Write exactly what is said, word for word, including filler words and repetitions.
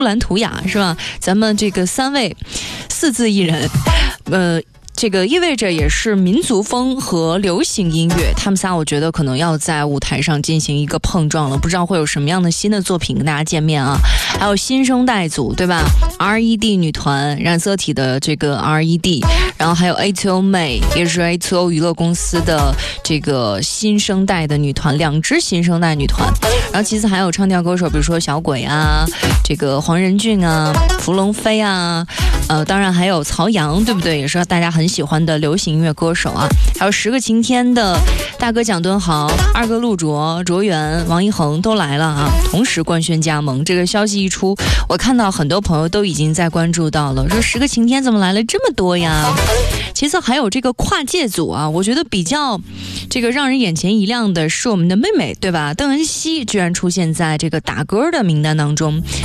兰图雅是吧？咱们这个三位四字艺人，呃。这个意味着也是民族风和流行音乐，他们仨我觉得可能要在舞台上进行一个碰撞了，不知道会有什么样的新的作品跟大家见面啊。还有新生代组对吧 R E D 女团，染色体的这个 R E D， 然后还有 A T O 妹，也是 A T O 娱乐公司的这个新生代的女团，两支新生代女团。然后其次还有唱跳歌手，比如说小鬼啊，这个黄仁俊啊，芙蓉飞啊，呃，当然还有曹阳，对不对？也是大家很喜欢的流行音乐歌手啊。还有十个晴天的大哥蒋敦豪，二哥陆卓、卓源、王一恒都来了啊，同时官宣加盟。这个消息一出，我看到很多朋友都已经在关注到了，说十个晴天怎么来了这么多呀？其次还有这个跨界组啊，我觉得比较这个让人眼前一亮的是我们的妹妹，对吧？邓恩熙居然出现在这个打歌的名单当中。